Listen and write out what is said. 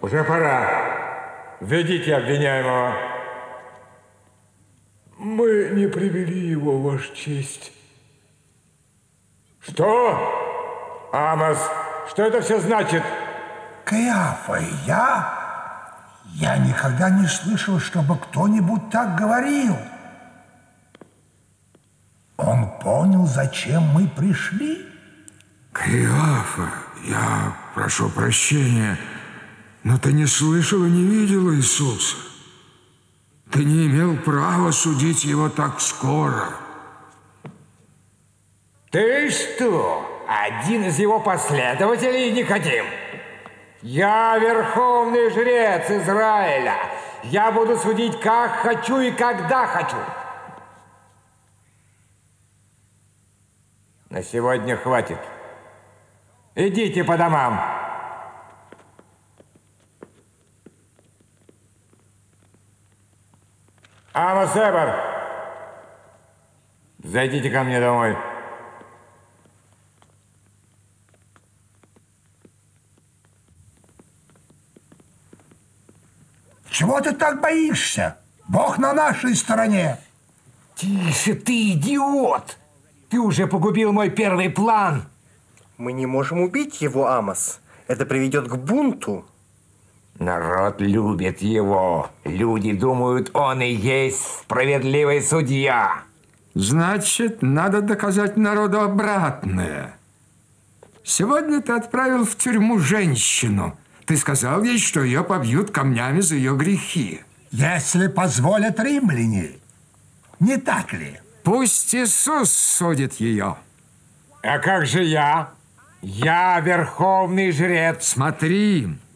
Уже пора. Ведите обвиняемого. Мы не привели его, Ваша честь. Что? Амос, что это все значит? Каиафа, я никогда не слышал, чтобы кто-нибудь так говорил. Он понял, зачем мы пришли? Каиафа, я прошу прощения, но ты не слышал и не видел Иисуса. Ты не имел права судить его так скоро. Ты что, один из его последователей, Никодим? Я верховный жрец Израиля. Я буду судить, как хочу и когда хочу. На сегодня хватит. Идите по домам. Амос Эбер, зайдите ко мне домой. Чего ты так боишься? Бог на нашей стороне. Тише ты, идиот! Ты уже погубил мой первый план. Мы не можем убить его, Амос. Это приведет к бунту. Народ любит его. Люди думают, он и есть справедливый судья. Значит, надо доказать народу обратное. Сегодня ты отправил в тюрьму женщину. Ты сказал ей, что ее побьют камнями за ее грехи. Если позволят римляне. Не так ли? Пусть Иисус судит ее. А как же я? Я верховный жрец. Смотри,